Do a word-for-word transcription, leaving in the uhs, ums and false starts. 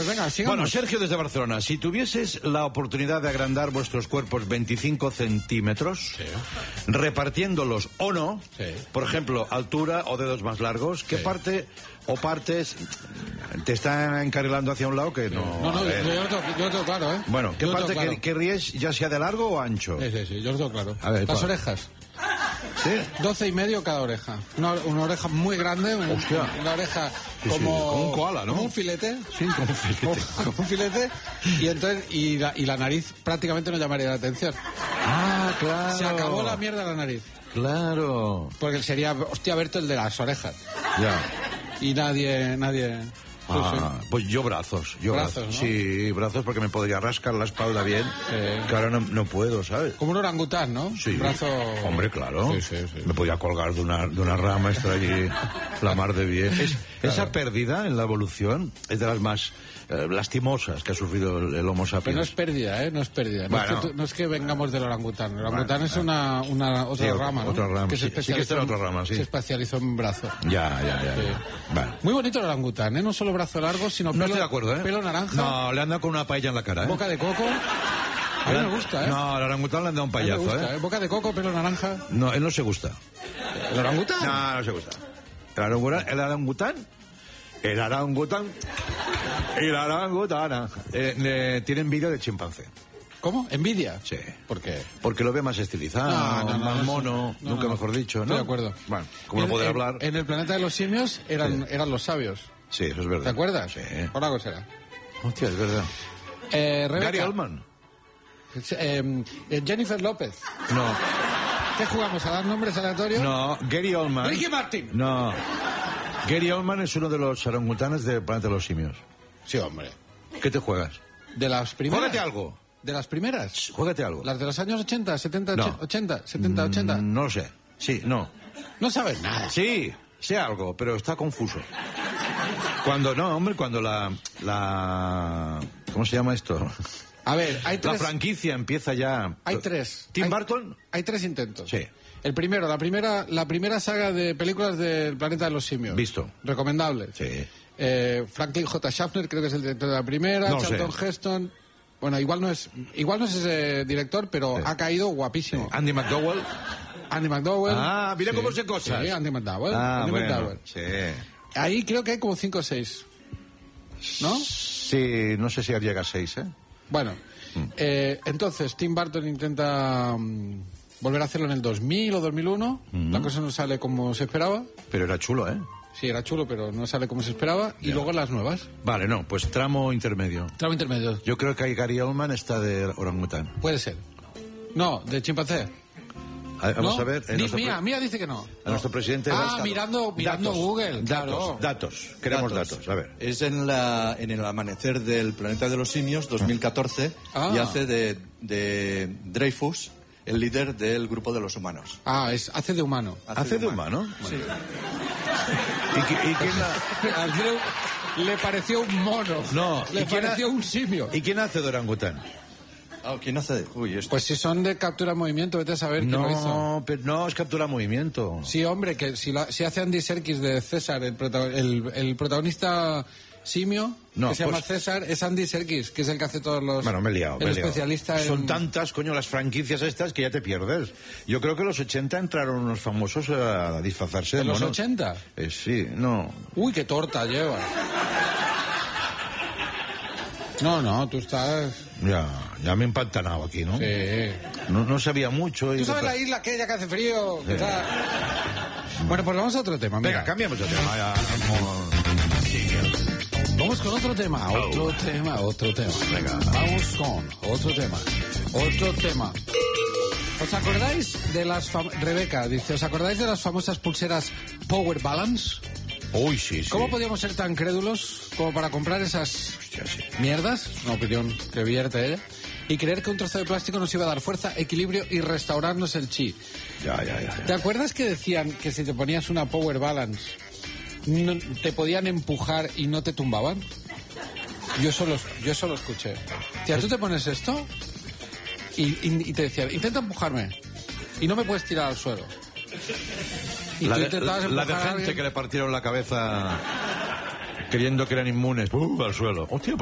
Pues venga, sigamos. Bueno, Sergio desde Barcelona, si tuvieses la oportunidad de agrandar vuestros cuerpos veinticinco centímetros, Sí. repartiéndolos o no, Sí. por ejemplo, altura o dedos más largos, ¿qué Sí. parte o partes te están encarrilando hacia un lado que no... No, no, a yo, ver. yo lo tengo, yo lo tengo claro, ¿eh? Bueno, ¿qué Yo lo parte tengo claro. que- querríais, ya sea de largo o ancho? Sí, sí, sí, yo lo tengo claro. A ver, Las ¿cuál? orejas. ¿Sí? Doce y medio cada oreja. Una, una oreja muy grande, un- Hostia. una oreja Sí, sí, como, como un koala, ¿no? como un filete. Sí, como un filete. Como, como un filete. Y entonces, y la, y la nariz prácticamente no llamaría la atención. Ah, claro. Se acabó la mierda de la nariz. Claro. Porque sería, hostia, Berto, el de las orejas. Ya. Y nadie, nadie... sí, Ah, pues yo brazos, yo Brazos, brazos. ¿no? Sí, brazos porque me podría rascar la espalda bien, Sí. que ahora no, no puedo, ¿sabes? sí. Como un orangután, ¿no? Sí. Brazo... Hombre, claro. Sí, sí, sí. Me podía colgar de una, de una rama, estar allí la mar de bien. Es- Esa pérdida en la evolución es de las más eh, lastimosas que ha sufrido el, el Homo sapiens. Pero no es pérdida, ¿eh? No es pérdida. No, Bueno. es, que, tú- no es que vengamos del orangután. El orangután Bueno, es una, una otra Sí, otra- rama, ¿no? otra rama, Que sí. se Sí que está en especializó otra rama, sí. Se especializó en brazo. Ya, ya, ya. Sí. ya. Vale. Muy bonito el orangután, ¿eh? No solo brazo largo, sino No pelo, estoy de acuerdo, ¿eh? pelo naranja, No, le han dado con una paella en la cara, ¿eh? boca de coco. A mí Le me han- gusta, ¿eh? No, al orangután le han dado un A mí me payaso, gusta, ¿eh? ¿eh? Boca de coco, pelo naranja. No, él no se gusta. ¿El orangután? No, no se gusta. El orangután, el orangután, el orangután y la orangutana eh, le- tienen vídeo de chimpancé. ¿Cómo? ¿Envidia? Sí. ¿Por qué? Porque lo ve más estilizado, No, no, no, más no, mono, no, nunca no. mejor dicho, ¿no? Estoy de acuerdo. Bueno, como no En- poder en- hablar. En el planeta de los simios eran, Sí. eran los sabios. Sí, eso es verdad. ¿Te acuerdas? Sí. Por algo será. Hostia, es verdad. Eh, Rebeca. Gary Oldman. Eh, eh, Jennifer López. No, ¿Qué jugamos? ¿A dar nombres aleatorios? no, Gary Oldman. Ricky Martin. No. Gary Oldman es uno de los orangutanes del planeta de los simios. Sí, hombre. ¿Qué te juegas? De las primeras. Juégate algo. De las primeras. Juégate algo. Las de los años ochenta, setenta, No. ochenta, setenta, ochenta. Mm, No lo sé. Sí, no. No sabes nada. Sí, sé algo, pero está confuso. Cuando, no, hombre, cuando la, la, ¿cómo se llama esto? A ver, hay La tres. franquicia empieza ya. Hay tres. ¿Tim Hay- Burton? Hay tres intentos. Sí. El primero, la primera, la primera saga de películas del planeta de los simios. Visto. Recomendable. Sí. Eh, Franklin J. Schaffner, creo que es el director de la primera. No lo Charlton sé. Heston. Bueno, igual no es, igual no es ese director, pero Sí. ha caído guapísimo. Andy McDowell. Andy McDowell. Ah, mira cómo sé cosas. Sí, Andy McDowell. Ah, Andy bueno. McDowell. Sí. Ahí creo que hay como cinco o seis. ¿No? Sí, no sé si llega a seis, ¿eh? Bueno, Mm. eh, entonces Tim Burton intenta mm, volver a hacerlo en el dos mil o dos mil uno. Mm. La cosa no sale como se esperaba. Pero era chulo, ¿eh? Sí, era chulo, pero no sale como se esperaba. Y Ya. luego las nuevas. Vale, no, pues tramo intermedio. Tramo intermedio. Yo creo que ahí Gary Oldman está de orangután. Puede ser. No, de chimpancé. A- Vamos ¿No? a ver. eh, Di- nuestro Mía, pre- Mía dice que no. a nuestro presidente. del Ah, Estado. mirando- mirando Datos, Google, Datos, claro. datos. Queremos datos. Datos. A ver. Es en, la, en el amanecer del planeta de los simios, dos mil catorce, Ah. y hace de, de Dreyfus el líder del grupo de los humanos. Ah, es, hace de humano. ¿Hace de humano? Sí. ¿Y, qui- y quién la- A Andreu le pareció un mono. No, Le ¿y quién pareció ha- un simio. ¿Y quién hace de orangután? Ah, ¿quién hace? Uy, esto. Pues si son de captura movimiento, vete a saber quién lo hizo. No, pero no, es captura movimiento. Sí, hombre, que si, la- si hace Andy Serkis de César, el, prota- el, el protagonista simio, No, que se llama pues- César, es Andy Serkis, que es el que hace todos los... Bueno, me he liado, el me he liado. especialista en... Son tantas, coño, las franquicias estas que ya te pierdes. Yo creo que en los ochenta entraron unos famosos a disfrazarse de ¿En los monos. ochenta? Eh, sí, no. Uy, qué torta lleva. No, no, tú estás... Ya, ya me he empantanado aquí, ¿no? Sí. No, no sabía mucho. Y ¿Tú sabes de- la isla aquella que hace frío? Sí. Está- Bueno, pues vamos a otro tema. Venga, Mira. cambiamos de tema. Ya, vamos. Vamos con otro tema, otro tema, otro tema. Venga. Vamos con otro tema, otro tema. ¿Os acordáis de las fam- Rebeca dice, ¿os acordáis de las famosas pulseras Power Balance? Uy, sí, sí. ¿Cómo podíamos ser tan crédulos como para comprar esas Hostia, sí. mierdas? Una opinión que vierte ella. Y creer que un trozo de plástico nos iba a dar fuerza, equilibrio y restaurarnos el chi. Ya, ya, ya. ¿Te acuerdas que decían que si te ponías una Power Balance no- te podían empujar y no te tumbaban? Yo eso lo, yo eso lo escuché. Tía, tú te pones esto y, y- y te decían, intenta empujarme y no me puedes tirar al suelo. Y La tú de, intentabas la de empujar a gente alguien. que le partieron la cabeza creyendo que eran inmunes. ¡Pum! Al suelo. Hostia,